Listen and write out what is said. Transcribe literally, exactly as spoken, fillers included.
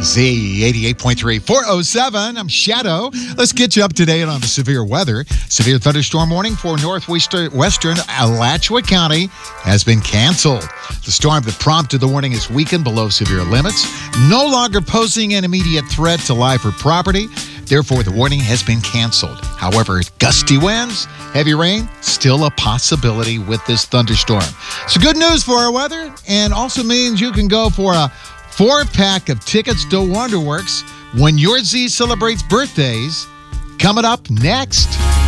Z eighty-eight point three, four oh seven. I'm Shadow. Let's get you up to date on the severe weather. Severe thunderstorm warning for northwestern western Alachua County has been canceled. The storm that prompted the warning is weakened below severe limits, no longer posing an immediate threat to life or property. Therefore, the warning has been canceled. However, gusty winds, heavy rain, still a possibility with this thunderstorm. So good news for our weather, and also means you can go for a four-pack of tickets to Wonderworks when your Z celebrates birthdays. Coming up next.